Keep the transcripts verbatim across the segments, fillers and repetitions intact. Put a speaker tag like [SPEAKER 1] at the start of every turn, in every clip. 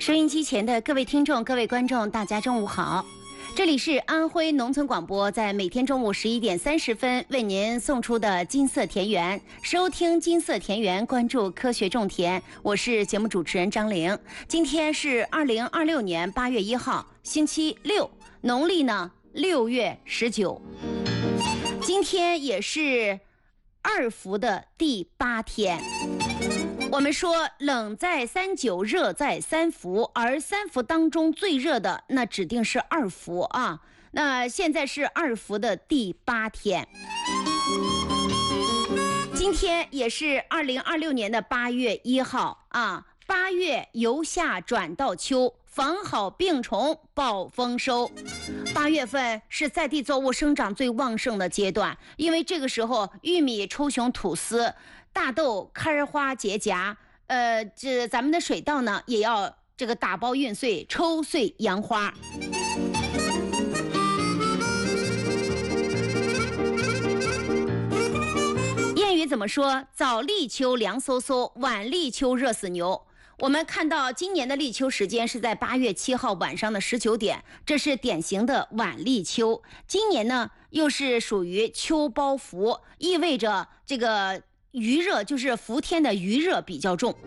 [SPEAKER 1] 收音机前的各位听众、各位观众，大家中午好！这里是安徽农村广播，在每天中午十一点三十分为您送出的金色田园。收听金色田园，关注科学种田，我是节目主持人张玲。今天是二零二六年八月一号，星期六，农历呢六月十九。今天也是二伏的第八天。我们说冷在三九，热在三伏，而三伏当中最热的那指定是二伏啊。那现在是二伏的第八天，今天也是二零二六年的八月一号啊。八月由夏转到秋，防好病虫保丰收。八月份是在地作物生长最旺盛的阶段，因为这个时候玉米抽雄吐丝，大豆开花结荚，呃，这咱们的水稻呢也要这个打包运穗，抽穗扬花。谚语怎么说？早立秋凉飕飕，晚立秋热死牛。我们看到今年的立秋时间是在八月七号晚上的十九点，这是典型的晚立秋。今年呢又是属于秋包伏，意味着这个余热，就是伏天的余热比较重。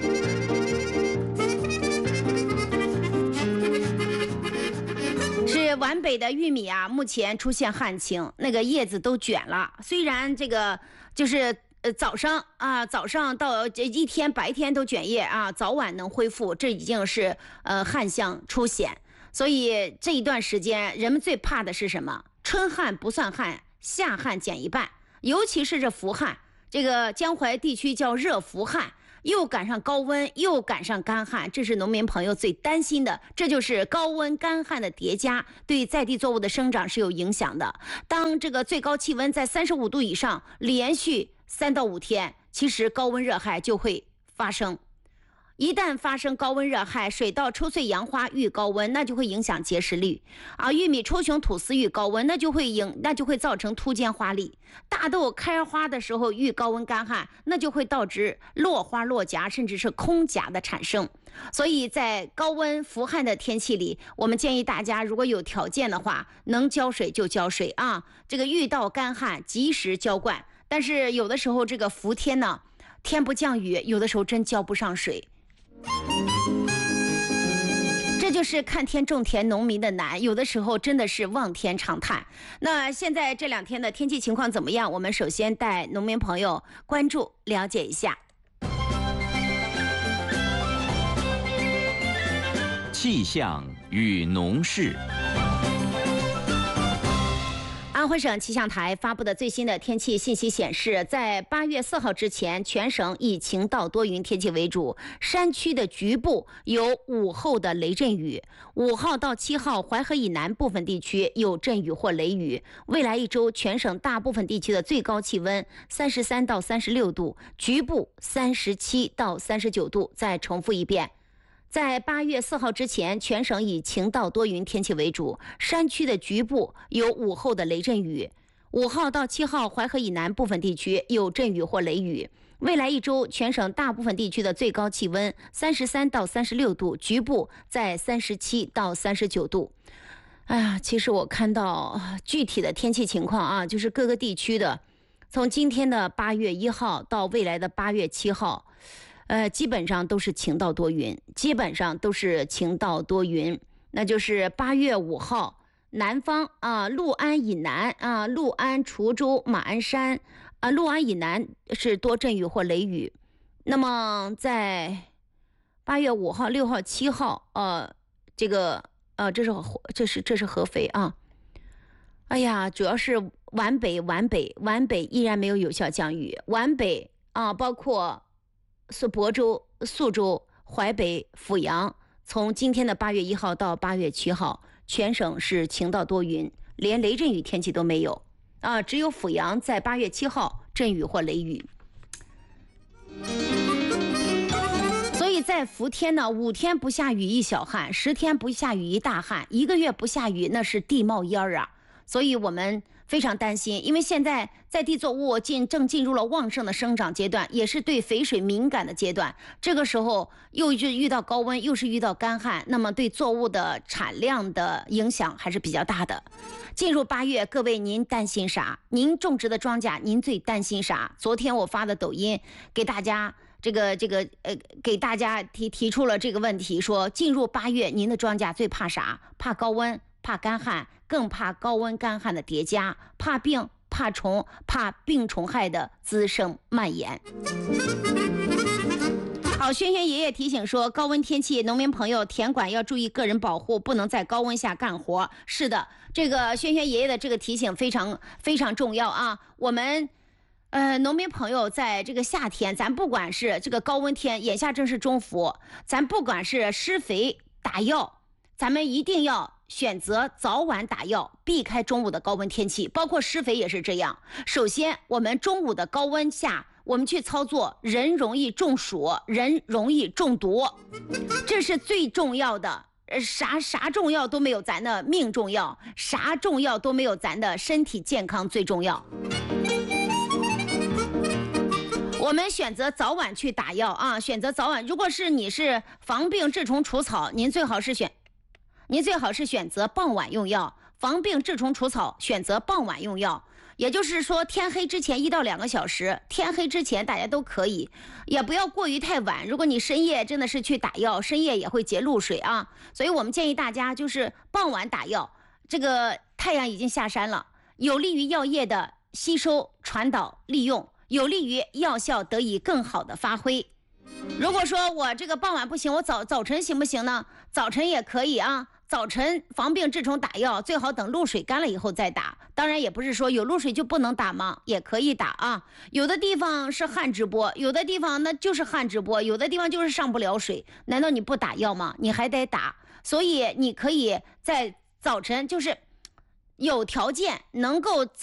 [SPEAKER 1] 是皖北的玉米啊，目前出现旱情，那个叶子都卷了。虽然这个就是呃早上啊，早上到这一天白天都卷叶啊，早晚能恢复，这已经是呃旱象出现。所以这一段时间，人们最怕的是什么？春旱不算旱，夏旱减一半，尤其是这伏旱。这个江淮地区叫热伏旱，又赶上高温，又赶上干旱，这是农民朋友最担心的。这就是高温干旱的叠加，对在地作物的生长是有影响的。当这个最高气温在三十五度以上，连续三到五天，其实高温热害就会发生。一旦发生高温热害，水稻抽穗扬花遇高温，那就会影响结实率啊；玉米抽雄吐丝遇高温，那就会影，那就会造成突尖花粒；大豆开花的时候遇高温干旱，那就会导致落花落荚，甚至是空荚的产生。所以在高温伏旱的天气里，我们建议大家如果有条件的话，能浇水就浇水啊。这个遇到干旱及时浇灌，但是有的时候这个伏天呢，天不降雨，有的时候真浇不上水。这就是看天种田农民的难，有的时候真的是望天长叹。那现在这两天的天气情况怎么样？我们首先带农民朋友关注了解一下。
[SPEAKER 2] 气象与农事。
[SPEAKER 1] 安徽省气象台发布的最新的天气信息显示，在八月四号之前，全省以晴到多云天气为主，山区的局部有午后的雷阵雨。五号到七号，淮河以南部分地区有阵雨或雷雨。未来一周，全省大部分地区的最高气温三十三到三十六度，局部三十七到三十九度。再重复一遍。在八月四号之前，全省以晴到多云天气为主，山区的局部有午后的雷阵雨。五号到七号，淮河以南部分地区有阵雨或雷雨。未来一周，全省大部分地区的最高气温三十三到三十六度，局部在三十七到三十九度。哎呀，其实我看到具体的天气情况啊，就是各个地区的，从今天的八月一号到未来的八月七号。呃，基本上都是晴到多云，基本上都是晴到多云。那就是八月五号，南方啊，六安以南啊，六安、滁州、马鞍山啊，六安以南是多阵雨或雷雨。那么在八月五号、六号、七号，呃，这个呃，这是这是这是合肥啊。哎呀，主要是皖北、皖北、皖北依然没有有效降雨，皖北啊，包括。是亳州、宿州、淮北、阜阳，从今天的八月一号到八月七号，全省是晴到多云，连雷阵雨天气都没有啊，只有阜阳在八月七号阵雨或雷雨。所以在伏天呢，五天不下雨一小旱，十天不下雨一大旱，一个月不下雨那是地冒烟啊。所以我们非常担心，因为现在在地作物进正进入了旺盛的生长阶段，也是对肥水敏感的阶段。这个时候又是遇到高温，又是遇到干旱，那么对作物的产量的影响还是比较大的。进入八月，各位您担心啥？您种植的庄稼您最担心啥？昨天我发的抖音给大家这个这个呃给大家提提出了这个问题，说进入八月您的庄稼最怕啥？怕高温，怕干旱，更怕高温干旱的叠加，怕病，怕虫，怕病虫害的滋生蔓延。好，轩轩爷爷提醒说，高温天气，农民朋友田管要注意个人保护，不能在高温下干活。是的，这个轩轩爷爷的这个提醒非常非常重要啊。我们呃，农民朋友在这个夏天，咱不管是这个高温天，眼下正是中伏，咱不管是施肥打药，咱们一定要选择早晚打药，避开中午的高温天气，包括施肥也是这样。首先，我们中午的高温下，我们去操作，人容易中暑，人容易中毒，这是最重要的。呃，啥啥重要都没有咱的命重要，啥重要都没有咱的身体健康最重要。我们选择早晚去打药啊，选择早晚。如果是你是防病治虫除草，您最好是选，您最好是选择傍晚用药。防病治虫除草，选择傍晚用药。也就是说，天黑之前一到两个小时，天黑之前大家都可以，也不要过于太晚。如果你深夜真的是去打药，深夜也会结露水啊。所以我们建议大家就是傍晚打药，这个太阳已经下山了，有利于药液的吸收、传导、利用，有利于药效得以更好的发挥。如果说我这个傍晚不行，我早早晨行不行呢？早晨也可以啊。早晨防病治虫打药，最好等露水干了以后再打。当然也不是说有露水就不能打吗？也可以打啊。有的地方是旱直播，有的地方那就是旱直播，有的地方就是上不了水。难道你不打药吗？你还得打。所以你可以在早晨，就是有条件能够早